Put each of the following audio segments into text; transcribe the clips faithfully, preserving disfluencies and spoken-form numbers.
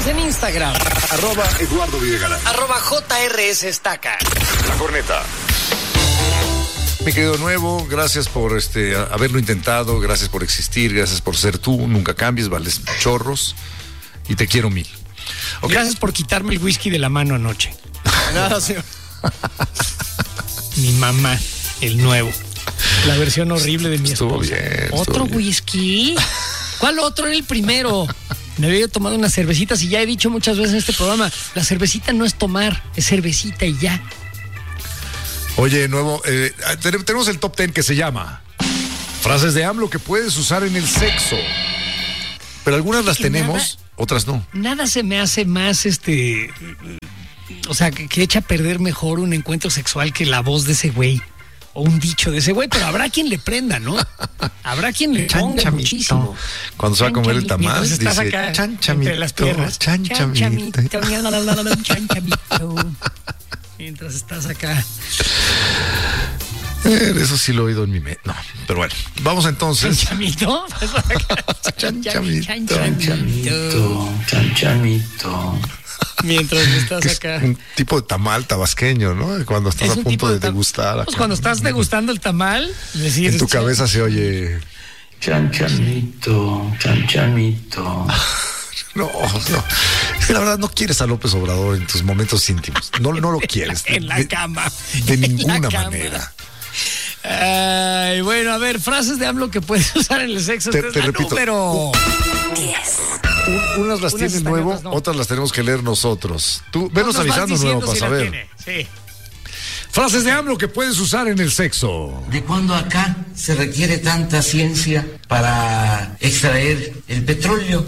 Síguenos en Instagram. Arroba Eduardo Videgaray. Arroba J R S Estaca. La Corneta. Mi querido Nuevo, gracias por este haberlo intentado, gracias por existir, gracias por ser tú, nunca cambies, vales chorros y te quiero mil. Okay. Gracias por quitarme el whisky de la mano anoche. Nada, señor. Mi mamá, el nuevo. La versión horrible de mi estuvo esposa. Bien, ¿Otro bien. whisky? ¿Cuál otro? Era el primero. Me había tomado unas cervecitas y ya he dicho muchas veces en este programa, la cervecita no es tomar, es cervecita y ya. Oye, Nuevo, eh, tenemos el top ten que se llama frases de AMLO que puedes usar en el sexo. Pero algunas las tenemos, nada, otras no. Nada se me hace más, este... O sea, que, que echa a perder mejor un encuentro sexual que la voz de ese güey. O un dicho de ese güey, pero habrá quien le prenda, ¿no? Habrá quien le ponga muchísimo. Cuando se va a comer el tamal, dice, acá, chanchamito, entre las piernas. Chanchamito. Chanchamito. Mientras estás acá. Eh, eso sí lo he oído en mi mente. No, pero bueno, vamos entonces. ¿Chanchamito? Chanchamito. Chanchamito. Chanchamito. Mientras estás acá. Es un tipo de tamal tabasqueño, ¿no? Cuando estás a punto de, de degustar. Acá. Pues cuando estás degustando el tamal, en tu cabeza se oye. Chanchamito, chanchamito. No, no. Es que la verdad no quieres a López Obrador en tus momentos íntimos. No, no lo quieres. En la de, cama. De ninguna cama. manera. Ay, bueno, a ver, frases de AMLO que puedes usar en el sexo. Te, te repito. Número diez. Un, unas las tiene Nuevo, otras, no. otras las tenemos que leer nosotros. Tú, venos no avisando, Nuevo, para si saber. Sí. Frases de AMLO que puedes usar en el sexo. ¿De cuándo acá se requiere tanta ciencia para extraer el petróleo?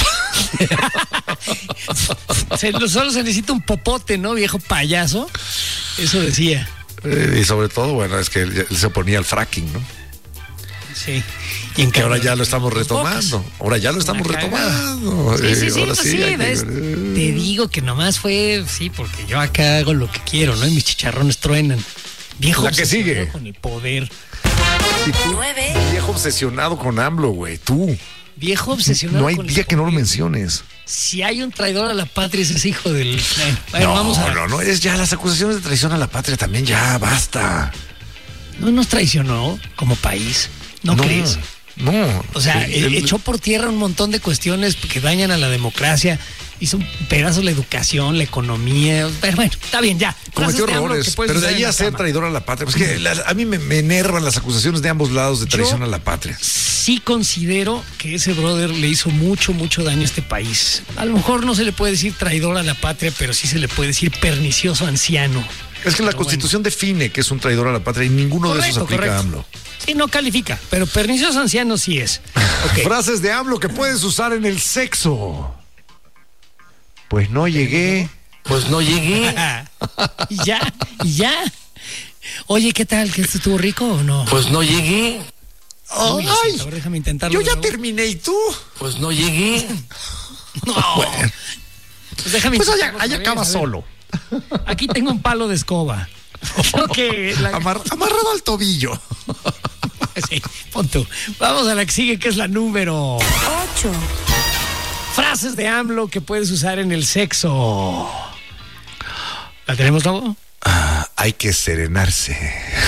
se, solo se necesita un popote, ¿no, viejo payaso? Eso decía. Eh, y sobre todo, bueno, es que él, él se oponía al fracking, ¿no? Sí. Y en que ahora ya lo estamos retomando. Ahora ya lo estamos retomando. Sí, sí, sí, ahora pues sí, sí ¿ves? Que... Te digo que nomás fue, sí, porque yo acá hago lo que quiero, ¿no? Y mis chicharrones truenan. Viejo la que sigue. Con el poder. Y tú, nueve. Viejo obsesionado con AMLO, güey. Tú. Viejo obsesionado. No hay con día que no lo menciones. Si hay un traidor a la patria, ese es hijo del. Bueno, no, vamos a... no, no, es ya las acusaciones de traición a la patria también, ya basta. No nos traicionó como país. ¿No, no crees? No. O sea, el, el, echó por tierra un montón de cuestiones que dañan a la democracia. Hizo un pedazo la educación, la economía. Pero bueno, está bien, ya. Cometió errores, pero de ahí a ser traidor a la patria. Pues que la, a mí me, me enervan las acusaciones de ambos lados de traición Yo a la patria. Sí considero que ese brother le hizo mucho, mucho daño a este país. A lo mejor no se le puede decir traidor a la patria, pero sí se le puede decir pernicioso anciano. Es que la pero Constitución bueno. define que es un traidor a la patria y ninguno correcto, de esos aplica correcto. a AMLO. Sí, no califica, pero pernicioso anciano sí es. Okay. Frases de AMLO que puedes usar en el sexo. Pues no llegué. Pues no llegué. Y ya, y ya. Oye, ¿qué tal? ¿Que esto estuvo rico o no? Pues no llegué. Oh, Uy, ay, sí, déjame intentarlo. Yo ya nuevo. terminé, ¿y tú? Pues no llegué. No. Bueno. Pues déjame Pues allá, allá acaba solo. Aquí tengo un palo de escoba. Okay, la... Amar, amarrado al tobillo. Sí, pon tú. Vamos a la que sigue, que es la número ocho. Frases de AMLO que puedes usar en el sexo. ¿La tenemos, Lobo? Ah, hay que serenarse.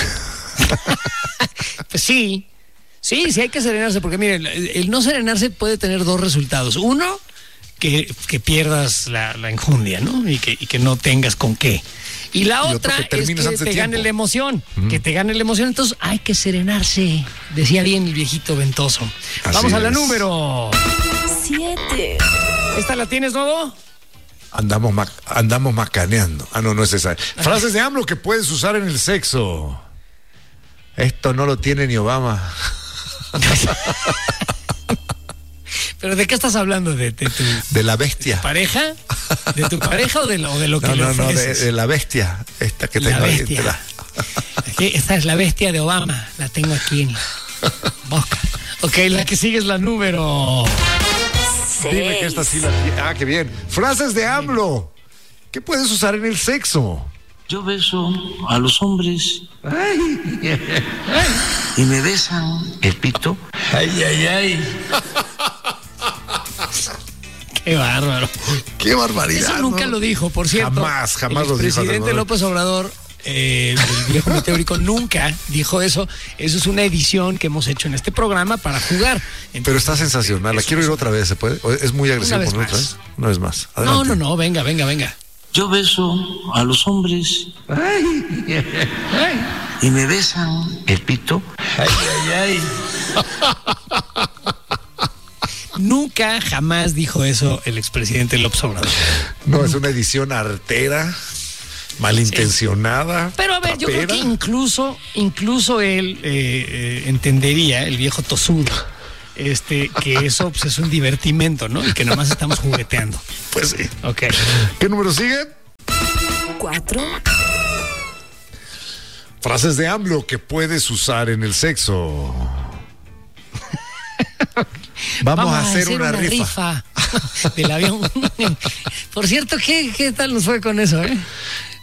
Pues sí. Sí, sí hay que serenarse, porque mire, el, el no serenarse puede tener dos resultados. Uno, que, que pierdas la, la enjundia, ¿no? Y que, y que no tengas con qué. Y la y otra que es que te tiempo. gane la emoción, mm. que te gane la emoción. Entonces hay que serenarse, decía bien el viejito ventoso. Así Vamos a es. la número siete. ¿Esta la tienes, Nodo? Andamos, ma andamos macaneando. Ah, no, no es esa. Frases de AMLO que puedes usar en el sexo. Esto no lo tiene ni Obama. ¿Pero de qué estás hablando? ¿De, de tu de la bestia. ¿De pareja? ¿De tu pareja o de lo, o de lo que no, le no, ofreces? No, de, de la bestia. Esta que la tengo bestia. ahí. La... Aquí, esta es la bestia de Obama. La tengo aquí en la boca. Ok, la que sigue es la número seis. Dime que esta sí la tiene. Ah, qué bien. Frases de AMLO. ¿Qué puedes usar en el sexo? Yo beso a los hombres. Ay, ay, y me besan el pito. Ay, ay, ay. Qué bárbaro. Qué barbaridad. Eso nunca ¿no? lo dijo, por cierto. Jamás, jamás el lo dijo. El presidente López Obrador, eh, el viejo meteórico, nunca dijo eso. Eso es una edición que hemos hecho en este programa para jugar. Entonces, pero está sensacional. La quiero ir otra vez, ¿se puede? ¿Es muy agresivo Una vez por otra más. vez? Una vez más. No, Adelante. no, no, venga, venga, venga. Yo beso a los hombres y me besan el pito. Ay, ay, ay. Nunca, jamás dijo eso el expresidente López Obrador. No, es una edición artera, malintencionada. Pero a ver, yo creo que incluso, incluso él eh, eh, entendería, el viejo tosudo, este, que eso pues, es un divertimento, ¿no? Y que nomás estamos jugueteando. Pues sí. Ok. ¿Qué número sigue? Cuatro. Frases de AMLO que puedes usar en el sexo. Vamos, Vamos a hacer, una, una rifa. rifa del avión. Por cierto, ¿qué, ¿qué tal nos fue con eso, eh?